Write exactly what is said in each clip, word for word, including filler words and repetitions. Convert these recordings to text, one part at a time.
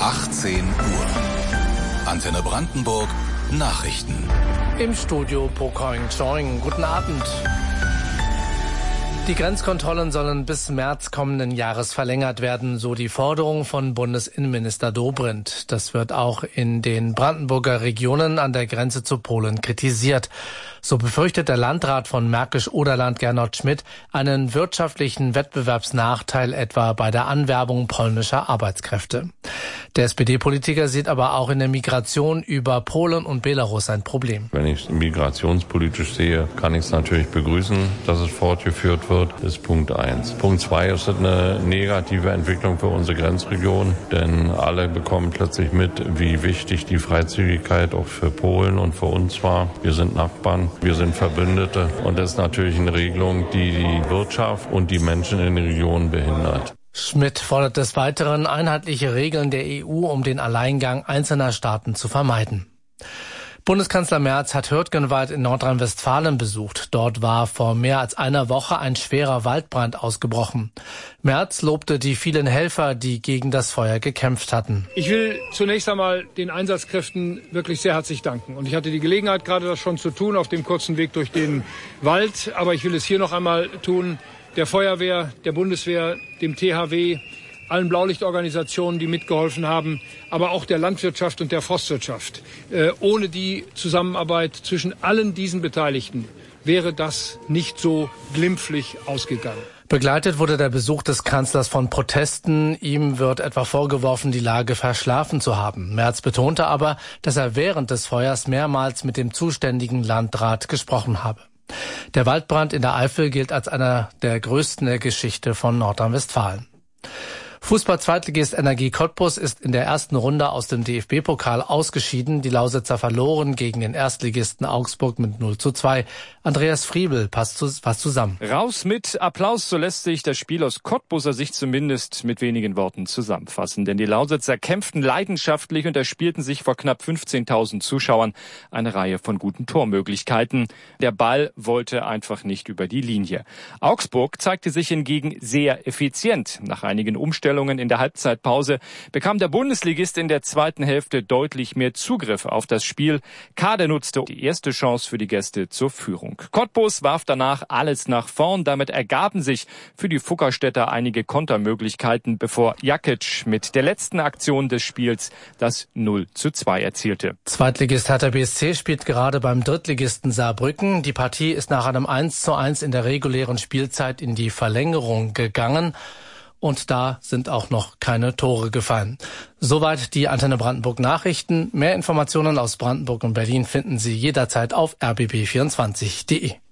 achtzehn Uhr. Antenne Brandenburg Nachrichten. Im Studio Pokoing Choing. Guten Abend. Die Grenzkontrollen sollen bis März kommenden Jahres verlängert werden, so die Forderung von Bundesinnenminister Dobrindt. Das wird auch in den Brandenburger Regionen an der Grenze zu Polen kritisiert. So befürchtet der Landrat von Märkisch-Oderland, Gernot Schmidt, einen wirtschaftlichen Wettbewerbsnachteil etwa bei der Anwerbung polnischer Arbeitskräfte. Der S P D-Politiker sieht aber auch in der Migration über Polen und Belarus ein Problem. Wenn ich es migrationspolitisch sehe, kann ich es natürlich begrüßen, dass es fortgeführt wird. Das ist Punkt eins. Punkt zwei ist eine negative Entwicklung für unsere Grenzregion, denn alle bekommen plötzlich mit, wie wichtig die Freizügigkeit auch für Polen und für uns war. Wir sind Nachbarn, wir sind Verbündete und das ist natürlich eine Regelung, die die Wirtschaft und die Menschen in den Regionen behindert. Schmidt fordert des Weiteren einheitliche Regeln der E U, um den Alleingang einzelner Staaten zu vermeiden. Bundeskanzler Merz hat Hürtgenwald in Nordrhein-Westfalen besucht. Dort war vor mehr als einer Woche ein schwerer Waldbrand ausgebrochen. Merz lobte die vielen Helfer, die gegen das Feuer gekämpft hatten. Ich will zunächst einmal den Einsatzkräften wirklich sehr herzlich danken. Und ich hatte die Gelegenheit, gerade das schon zu tun, auf dem kurzen Weg durch den Wald. Aber ich will es hier noch einmal tun. Der Feuerwehr, der Bundeswehr, dem T H W, allen Blaulichtorganisationen, die mitgeholfen haben, aber auch der Landwirtschaft und der Forstwirtschaft. Äh, ohne die Zusammenarbeit zwischen allen diesen Beteiligten wäre das nicht so glimpflich ausgegangen. Begleitet wurde der Besuch des Kanzlers von Protesten. Ihm wird etwa vorgeworfen, die Lage verschlafen zu haben. Merz betonte aber, dass er während des Feuers mehrmals mit dem zuständigen Landrat gesprochen habe. Der Waldbrand in der Eifel gilt als einer der größten der Geschichte von Nordrhein-Westfalen. Fußball-Zweitligist Energie Cottbus ist in der ersten Runde aus dem D F B-Pokal ausgeschieden. Die Lausitzer verloren gegen den Erstligisten Augsburg mit null zu zwei. Andreas Friebel passt zusammen. Raus mit Applaus, so lässt sich das Spiel aus Cottbuser Sicht zumindest mit wenigen Worten zusammenfassen. Denn die Lausitzer kämpften leidenschaftlich und erspielten sich vor knapp fünfzehntausend Zuschauern eine Reihe von guten Tormöglichkeiten. Der Ball wollte einfach nicht über die Linie. Augsburg zeigte sich hingegen sehr effizient. Nach einigen Umstellungen in der Halbzeitpause bekam der Bundesligist in der zweiten Hälfte deutlich mehr Zugriff auf das Spiel. Kader nutzte die erste Chance für die Gäste zur Führung. Cottbus warf danach alles nach vorn. Damit ergaben sich für die Fuggerstädter einige Kontermöglichkeiten, bevor Jakic mit der letzten Aktion des Spiels das null zu zwei erzielte. Zweitligist Hertha B S C spielt gerade beim Drittligisten Saarbrücken. Die Partie ist nach einem eins zu eins in der regulären Spielzeit in die Verlängerung gegangen. Und da sind auch noch keine Tore gefallen. Soweit die Antenne Brandenburg Nachrichten. Mehr Informationen aus Brandenburg und Berlin finden Sie jederzeit auf r b b vierundzwanzig punkt d e.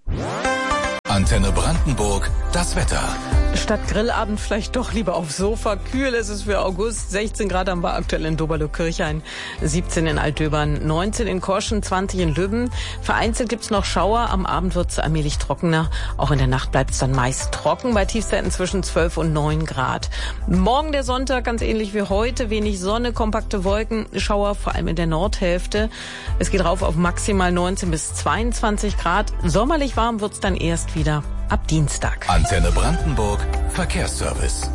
Antenne Brandenburg, das Wetter. Statt Grillabend vielleicht doch lieber aufs Sofa. Kühl ist es für August. sechzehn Grad haben wir aktuell in Doberlo-Kirchhain, siebzehn in Altdöbern, neunzehn in Korschen, zwanzig in Lübben. Vereinzelt gibt's noch Schauer. Am Abend wird's allmählich trockener. Auch in der Nacht bleibt's dann meist trocken bei Tiefstwerten zwischen zwölf und neun Grad. Morgen der Sonntag ganz ähnlich wie heute. Wenig Sonne, kompakte Wolken, Schauer vor allem in der Nordhälfte. Es geht rauf auf maximal neunzehn bis zweiundzwanzig Grad. Sommerlich warm wird's dann erst wieder ab Dienstag. Antenne Brandenburg, Verkehrsservice.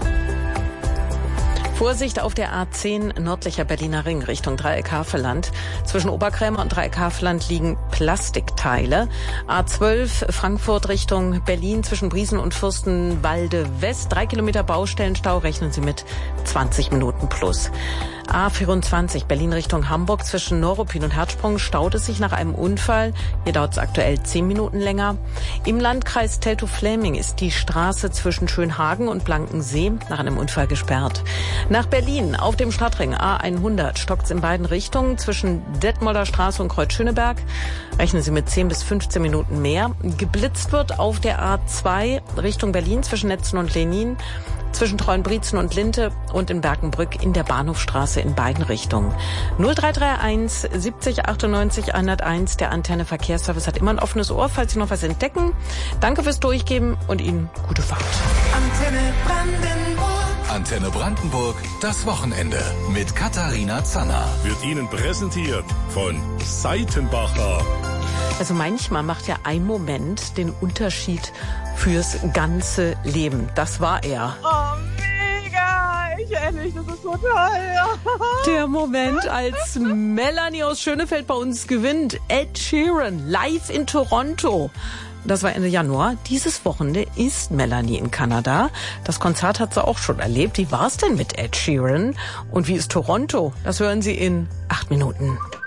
Vorsicht auf der A zehn nördlicher Berliner Ring Richtung Dreieck-Havelland. Zwischen Oberkrämer und Dreieck-Havelland liegen Plastikteile. A zwölf Frankfurt Richtung Berlin zwischen Briesen und Fürstenwalde West. Drei Kilometer Baustellenstau, rechnen Sie mit zwanzig Minuten plus. A vierundzwanzig Berlin Richtung Hamburg zwischen Neuruppin und Herzsprung staut es sich nach einem Unfall. Hier dauert es aktuell zehn Minuten länger. Im Landkreis Teltow-Fläming ist die Straße zwischen Schönhagen und Blankensee nach einem Unfall gesperrt. Nach Berlin auf dem Stadtring A hundert stockt es in beiden Richtungen zwischen Detmolder Straße und Kreuz-Schöneberg. Rechnen Sie mit zehn bis fünfzehn Minuten mehr. Geblitzt wird auf der A zwei Richtung Berlin zwischen Netzen und Lenin, zwischen Treuenbrietzen und Linte und in Berkenbrück in der Bahnhofstraße in beiden Richtungen. null drei drei eins siebzig achtundneunzig hunderteins. Der Antenne Verkehrsservice hat immer ein offenes Ohr, falls Sie noch was entdecken. Danke fürs Durchgeben und Ihnen gute Fahrt. Antenne Brandenburg. Antenne Brandenburg, das Wochenende mit Katharina Zanner. Wird Ihnen präsentiert von Seitenbacher. Also manchmal macht ja ein Moment den Unterschied fürs ganze Leben. Das war er. Oh, mega! Ich erinnere mich das ist so toll. Ja. Der Moment, als Melanie aus Schönefeld bei uns gewinnt. Ed Sheeran, live in Toronto. Das war Ende Januar. Dieses Wochenende ist Melanie in Kanada. Das Konzert hat sie auch schon erlebt. Wie war es denn mit Ed Sheeran? Und wie ist Toronto? Das hören Sie in acht Minuten.